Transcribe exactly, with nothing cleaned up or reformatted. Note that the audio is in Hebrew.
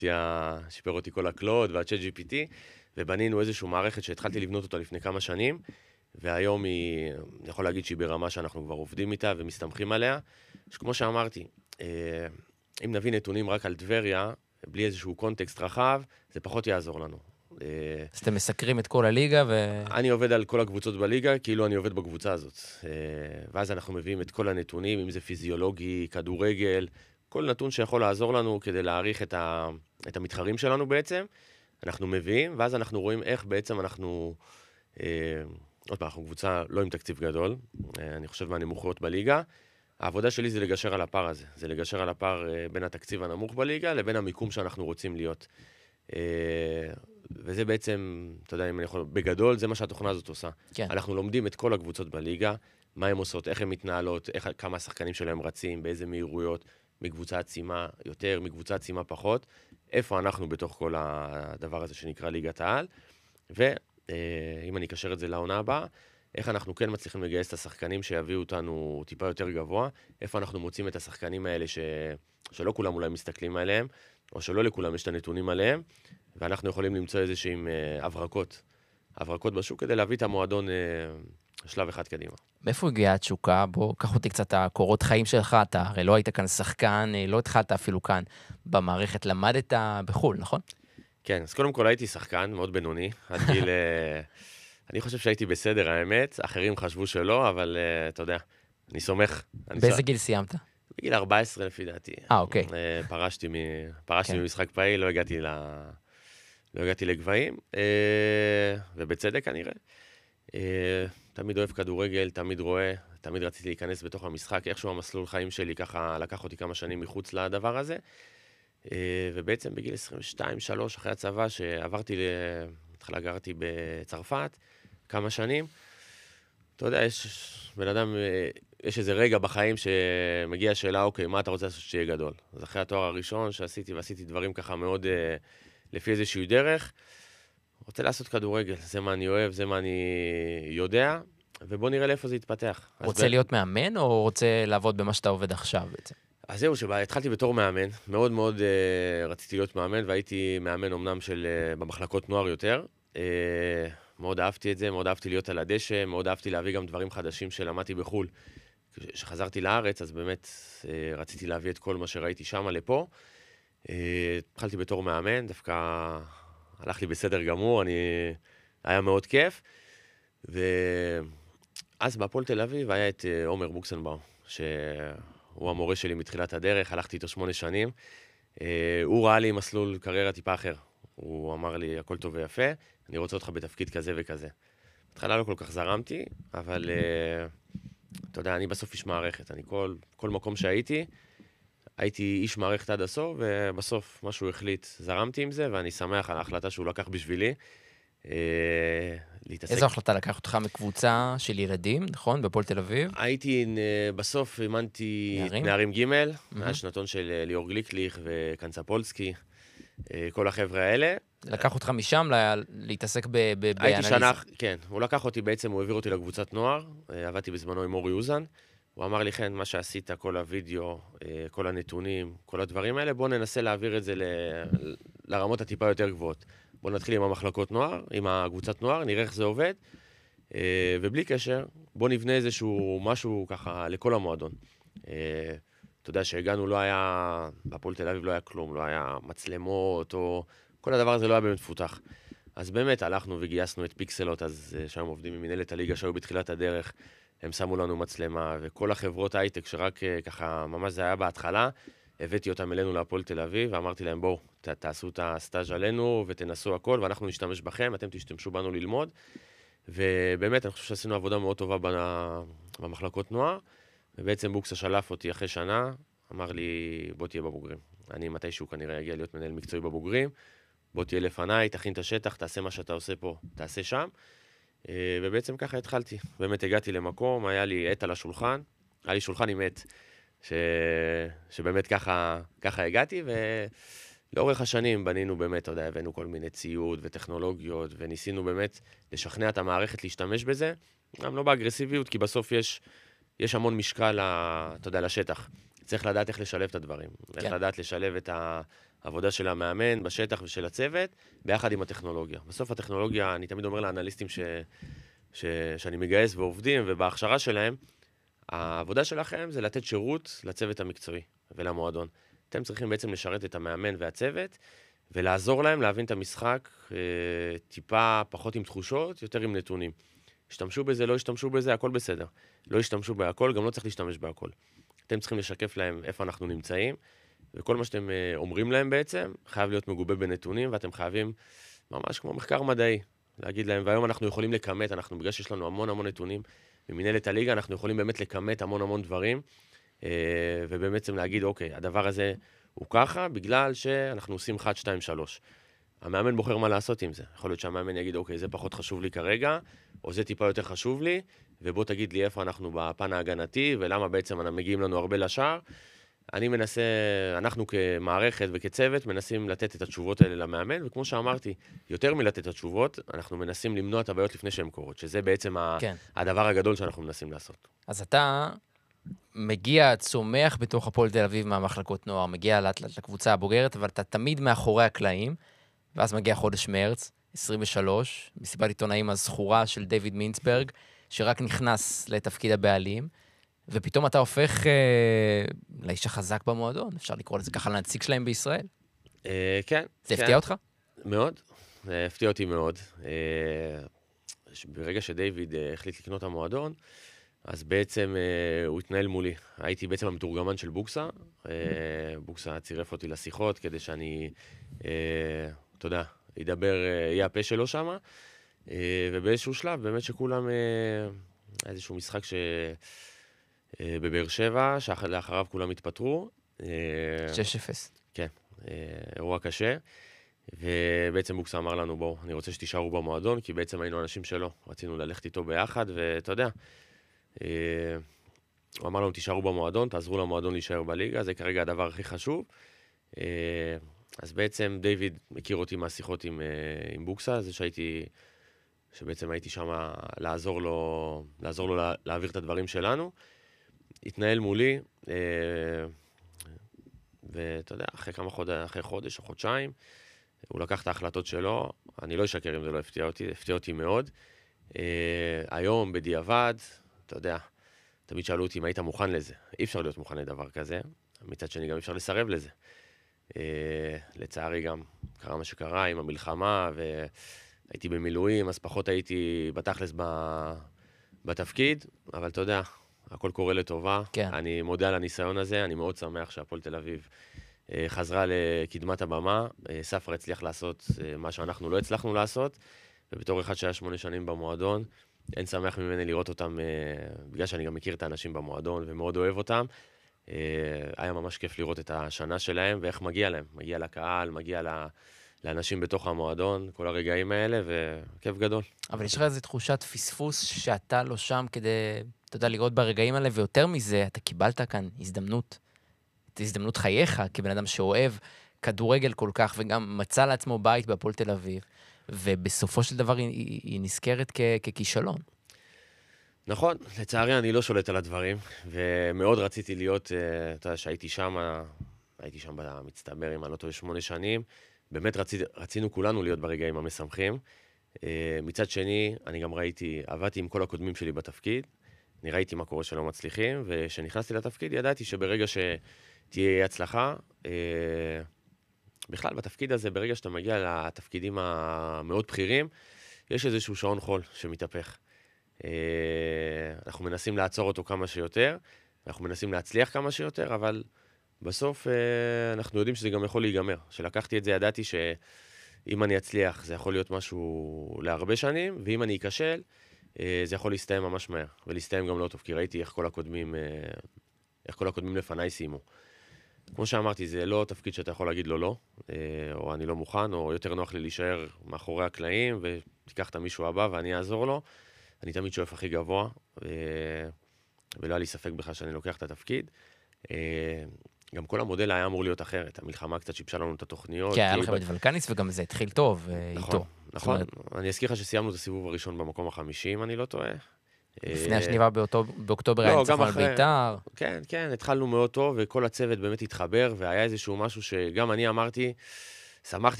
שיפר אותי כל הקלוד והצ'אט ג'י פי טי, ובנינו איזושהי מערכת שהתחלתי לבנות אותה לפני כמה שנים, והיום היא, אני יכול להגיד שהיא ברמה שאנחנו כבר עובדים איתה ומסתמכים עליה, שכמו שאמרתי, אם נביא נתונים רק על טבריה, בלי איזשהו קונטקסט רחב, זה פחות יעזור לנו. אז אתם מסקרים את כל הליגה ו... אני עובד על כל הקבוצות בליגה, כאילו אני עובד בקבוצה הזאת. ואז אנחנו מביאים את כל הנתונים, אם זה פיזיולוגי, כדורגל, כל נתון שיכול לעזור לנו כדי להעריך את, ה... את המתחרים שלנו בעצם. אנחנו מביאים, ואז אנחנו רואים איך בעצם אנחנו... עוד פעם, אנחנו קבוצה לא עם תקציב גדול, אני חושב מהנמוכות בליגה. העבודה שלי זה לגשר על הפער הזה. זה לגשר על הפער בין התקציב הנמוך בליגה לבין המיקום שאנחנו רוצים להיות. וזה בעצם, אתה יודע, אם אני יכול, בגדול, זה מה שהתוכנה הזאת עושה. כן. אנחנו לומדים את כל הקבוצות בליגה, מה הן עושות, איך הן מתנהלות, איך, כמה השחקנים שלהם רצים, באיזה מהירויות, מקבוצה עצימה יותר, מקבוצה עצימה פחות, איפה אנחנו בתוך כל הדבר הזה שנקרא ליגת העל, ואם אני אקשר את זה לעונה הבאה, איך אנחנו כן מצליחים לגייס את השחקנים שיביאו אותנו טיפה יותר גבוה, איפה אנחנו מוצאים את השחקנים האלה ש... שלא כולם אולי מסתכלים עליהם, או שלא לכולם יש את הנתונים עליהם, ואנחנו יכולים למצוא איזשהם הברקות, הברקות בשוק, כדי להביא את המועדון שלב אחד קדימה. מאיפה הגיעה התשוקה? בוא, קח אותי קצת הקורות חיים שלך, אתה הרי לא היית כאן שחקן, לא התחלת אפילו כאן במערכת, למדת בחול, נכון? כן, אז קודם כל הייתי שחקן, מאוד בינוני, עד גיל... אני חושב שהייתי בסדר, האמת, אחרים חשבו שלא, אבל אתה יודע, אני סומך. באיזה גיל סיימת? בגיל ארבע עשרה לפי דעתי. אה, אוקיי. פרשתי מ... פרשתי ממשחק פעיל, לא הגעתי ל... לא הגעתי לגבהים, ובצדק כנראה. תמיד אוהב כדורגל, תמיד רואה, תמיד רציתי להיכנס בתוך המשחק, איכשהו המסלול חיים שלי ככה לקח אותי כמה שנים מחוץ לדבר הזה, ובעצם בגיל עשרים ושתיים שלוש אחרי הצבא שעברתי, התחלה גרתי בצרפת כמה שנים, אתה יודע, יש בן אדם, יש איזה רגע בחיים שמגיע השאלה, אוקיי, מה אתה רוצה לעשות שיהיה גדול? אז אחרי התואר הראשון שעשיתי, ועשיתי דברים ככה מאוד לפי איזושהי דרך, רוצה לעשות כדורגל, זה מה אני אוהב, זה מה אני יודע, ובוא נראה לאיפה זה יתפתח. רוצה להיות מאמן, או רוצה לעבוד במה שאתה עובד עכשיו בעצם? אז זהו, שהתחלתי בתור מאמן, מאוד מאוד uh, רציתי להיות מאמן, והייתי מאמן אמנם של, uh, במחלקות נוער יותר. Uh, מאוד אהבתי את זה, מאוד אהבתי להיות על הדשא, מאוד אהבתי להביא גם דברים חדשים שלמדתי בחול. כשחזרתי לארץ, אז באמת uh, רציתי להביא את כל מה שראיתי שם לפה. Uh, התחלתי בתור מאמן, דווקא הלך לי בסדר גמור, אני... היה מאוד כיף. ואז בהפועל תל אביב היה את uh, עומר בוקסנבאום, ש... הוא המורה שלי מתחילת הדרך, הלכתי איתו שמונה שנים. הוא ראה לי מסלול קריירה טיפה אחר. הוא אמר לי, הכל טוב ויפה, אני רוצה אותך בתפקיד כזה וכזה. בהתחלה לא כל כך זרמתי, אבל אתה יודע, אני בסוף איש מערכת. אני כל, כל מקום שהייתי, הייתי איש מערכת עד הסוף, ובסוף משהו החליט, זרמתי עם זה, ואני שמח על ההחלטה שהוא לקח בשבילי. להתעסק. איזו החלטה לקח אותך מקבוצה של ילדים, נכון? בפועל תל אביב? הייתי, בסוף אימנתי נערים? נערים ג', מהשנתון של ליאור גליקליך וקנצפולסקי, כל החבר'ה האלה. לקח אותך משם להתעסק באנליזה? הייתי שנה, כן. הוא לקח אותי בעצם, הוא העביר אותי לקבוצת נוער, עבדתי בזמנו עם אורי אוזן, הוא אמר לי, כן, מה שעשית, כל הוידאו, כל הנתונים, כל הדברים האלה, בוא ננסה להעביר את זה ל... לרמות הטיפה יותר גבוהות. בוא נתחיל עם המחלקות נוער, עם הקבוצת נוער, נראה איך זה עובד, ובלי קשר, בוא נבנה איזשהו משהו ככה לכל המועדון. אתה יודע שהגענו, לא היה, בהפועל תל אביב לא היה כלום, לא היה מצלמות, או כל הדבר הזה לא היה באמת מפותח. אז באמת הלכנו וגייסנו את פיקסלות, אז שם עובדים עם מנהלת הליגה שהיו בתחילת הדרך, הם שמו לנו מצלמה, וכל החברות הייטק שרק ככה, ממש זה היה בהתחלה, הבאתי אותם אלינו להפועל תל אביב, ואמרתי להם, בואו, ת, תעשו את הסטאז' עלינו, ותנסו הכל, ואנחנו נשתמש בכם, אתם תשתמשו בנו ללמוד. ובאמת, אני חושב שעשינו עבודה מאוד טובה במחלקות נוער, ובעצם בוקסה שלף אותי אחרי שנה, אמר לי, בוא תהיה בבוגרים. אני מתישהו כנראה יגיע להיות מנהל מקצועי בבוגרים, בוא תהיה לפניי, תכין את השטח, תעשה מה שאתה עושה פה, תעשה שם. ובעצם ככה התחלתי. באמת הגעתי למקום, היה לי עט על השולחן, היה לי שולחן עם עט. ש... שבאמת ככה, ככה הגעתי, ולאורך השנים בנינו באמת, אתה יודע, הבאנו כל מיני ציוד וטכנולוגיות, וניסינו באמת לשכנע את המערכת להשתמש בזה, גם לא באגרסיביות, כי בסוף יש, יש המון משקל, אתה יודע, לשטח. צריך לדעת איך לשלב את הדברים, כן. איך לדעת לשלב את עבודה של המאמן בשטח ושל הצוות, ביחד עם הטכנולוגיה. בסוף הטכנולוגיה, אני תמיד אומר לאנליסטים ש, ש, שאני מגייס ועובדים, ובהכשרה שלהם, העבודה שלכם זה לתת שירות לצוות המקצועי ולמועדון. אתם צריכים בעצם לשרת את המאמן והצוות, ולעזור להם להבין את המשחק אה, טיפה פחות עם תחושות, יותר עם נתונים. השתמשו בזה, לא השתמשו בזה, הכל בסדר. לא השתמשו בהכל, גם לא צריך להשתמש בהכל. אתם צריכים לשקף להם איפה אנחנו נמצאים, וכל מה שאתם אה, אומרים להם בעצם, חייב להיות מגובה בנתונים, ואתם חייבים, ממש כמו מחקר מדעי, להגיד להם, והיום אנחנו יכולים לקמת, אנחנו, בגלל שיש לנו המון המון נתונים, ממנהלת הליגה, אנחנו יכולים באמת לקמת המון המון דברים, אה, ובעצם להגיד, אוקיי, הדבר הזה הוא ככה, בגלל שאנחנו עושים אחת, שתיים, שלוש. המאמן בוחר מה לעשות עם זה. יכול להיות שהמאמן יגיד, אוקיי, זה פחות חשוב לי כרגע, או זה טיפה יותר חשוב לי, ובוא תגיד לי איפה אנחנו בפן ההגנתי, ולמה בעצם אנחנו מגיעים לנו הרבה לשער. אני מנסה, אנחנו כמערכת וכצוות, מנסים לתת את התשובות האלה למאמן, וכמו שאמרתי, יותר מלתת את התשובות, אנחנו מנסים למנוע את הבעיות לפני שהן קורות, שזה בעצם כן. הדבר הגדול שאנחנו מנסים לעשות. אז אתה מגיע, צומח בתוך הפועל תל אביב מהמחלקות נוער, מגיע לאט לאט לקבוצה הבוגרת, אבל אתה תמיד מאחורי הקלעים, ואז מגיע חודש מרץ, עשרים ושלוש, מסיבת עיתונאים הזכורה של דיוויד מינסברג, שרק נכנס לתפקיד הבעלים, ופתאום אתה הופך אה, לאיש החזק במועדון, אפשר לקרוא לזה ככה לנציג שלהם בישראל. אה, כן. זה כן. הפתיע אותך? מאוד, זה הפתיע אותי מאוד. אה, ברגע שדיוויד אה, החליט לקנות המועדון, אז בעצם אה, הוא התנהל מולי. הייתי בעצם המתורגמן של בוקסה, אה, בוקסה צירף אותי לשיחות כדי שאני, אה, אתה יודע, ידבר, אה, יהיה הפה שלו שם, אה, ובאיזשהו שלב באמת שכולם, אה, איזשהו משחק ש... בבאר שבע, שאחריו כולם התפטרו. שש אפס. כן, אירוע קשה. ובעצם בוקסה אמר לנו, בואו, אני רוצה שתישארו במועדון, כי בעצם היינו אנשים שלו. רצינו ללכת איתו ביחד, ואתה יודע, הוא אמר לנו, תישארו במועדון, תעזרו למועדון להישאר בליגה, זה כרגע הדבר הכי חשוב. אז בעצם דיוויד מכיר אותי מהשיחות עם, עם בוקסה, זה שהייתי, שבעצם הייתי שם לעזור לו, לעזור לו לה, להעביר את הדברים שלנו. התנהל מולי, ואתה יודע, אחרי כמה חודש, אחרי חודש או חודשיים, הוא לקח את ההחלטות שלו, אני לא אשקר אם זה לא הפתיע אותי, הפתיע אותי מאוד. היום, בדיעבד, אתה יודע, תמיד שאלו אותי אם היית מוכן לזה. אי אפשר להיות מוכן לדבר כזה, מצד שני גם אי אפשר לסרב לזה. לצערי גם קרה מה שקרה עם המלחמה, והייתי במילואים, אז פחות הייתי בתכלס בתפקיד, אבל אתה יודע, הכל קורה לטובה. כן. אני מודה על הניסיון הזה, אני מאוד שמח שהפועל תל אביב אה, חזרה לקדמת הבמה. אה, ספרא הצליח לעשות אה, מה שאנחנו לא הצלחנו לעשות, ובתור אחד שהיה שמונה שנים במועדון, אין שמח ממני לראות אותם, אה, בגלל שאני גם מכיר את האנשים במועדון ומאוד אוהב אותם. אה, היה ממש כיף לראות את השנה שלהם ואיך מגיע להם. מגיע לקהל, מגיע ל... לאנשים בתוך המועדון, כל הרגעים האלה, וכיף גדול. אבל יש לך איזו תחושת פספוס שאתה לא שם כדי, אתה יודע, לראות ברגעים האלה, ויותר מזה, אתה קיבלת כאן הזדמנות, את הזדמנות חייך, כבן אדם שאוהב כדורגל כל כך, וגם מצא לעצמו בית בהפועל תל אביב, ובסופו של דבר היא, היא נזכרת כ- ככישלון. נכון, לצערי אני לא שולט על הדברים, ומאוד רציתי להיות, אתה יודע, שהייתי שם, הייתי שם במצטבר עם אני לא טועה שמונה שנים, באמת רצי, רצינו כולנו להיות ברגעים המשמחים. מצד שני, אני גם ראיתי, עבדתי עם כל הקודמים שלי בתפקיד, אני ראיתי מה קורה שלא מצליחים, וכשנכנסתי לתפקיד ידעתי שברגע שתהיה הצלחה, בכלל בתפקיד הזה, ברגע שאתה מגיע לתפקידים המאוד בכירים, יש איזשהו שעון חול שמתהפך. אנחנו מנסים לעצור אותו כמה שיותר, אנחנו מנסים להצליח כמה שיותר, אבל בסוף אנחנו יודעים שזה גם יכול להיגמר. שלקחתי את זה, ידעתי שאם אני אצליח, זה יכול להיות משהו להרבה שנים, ואם אני אכשל, זה יכול להסתיים ממש מהר, ולהסתיים גם לא טוב, כי ראיתי איך כל הקודמים, איך כל הקודמים לפניי סיימו. כמו שאמרתי, זה לא תפקיד שאתה יכול להגיד לו לא, או אני לא מוכן, או יותר נוח לי להישאר מאחורי הקלעים, ותיקח את מישהו הבא ואני אעזור לו. אני תמיד שואף הכי גבוה, ולא היה לי ספק בכלל שאני לוקח את התפקיד. גם כל המודל היה אמור להיות אחרת. המלחמה קצת שיבשה לנו את התוכניות. כן, היה לכם את ולקניס, וגם זה התחיל טוב איתו. נכון. אני אזכיר לך שסיימנו את הסיבוב הראשון במקום החמישי, אם אני לא טועה. לפני השניבה באוקטובר היה לא, ניצחון גם על אחרי- בית"ר. כן, כן, התחלנו מאוד טוב, וכל הצוות באמת התחבר, והיה איזשהו משהו שגם אני אמרתי, שמחתי